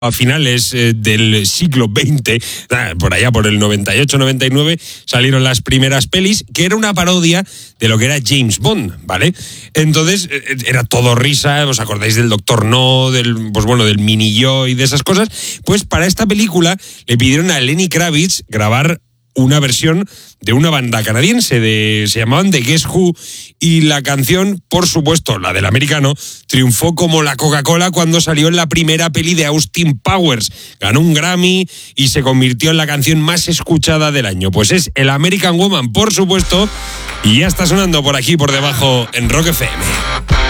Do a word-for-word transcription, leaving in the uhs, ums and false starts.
a finales eh, del siglo veinte, por allá por el noventa y ocho noventa y nueve, salieron las primeras pelis, que era una parodia de lo que era James Bond, ¿vale? Entonces, eh, era todo risa, ¿os acordáis del Doctor No, del, pues bueno, del Mini Yo y de esas cosas? Pues para esta película le pidieron a Lenny Kravitz grabar una versión de una banda canadiense, de, se llamaban The Guess Who, y la canción, por supuesto, la del americano, triunfó como la Coca-Cola cuando salió en la primera peli de Austin Powers. Ganó un Grammy y se convirtió en la canción más escuchada del año. Pues es el American Woman, por supuesto, y ya está sonando por aquí, por debajo, en Rock F M.